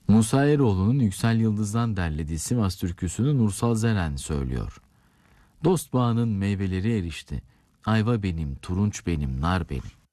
Musa Eroğlu'nun Yüksel Yıldız'dan derlediği Sivas türküsünü Nursal Zeren söylüyor. Dost bağının meyveleri erişti. Ayva benim, turunç benim, nar benim.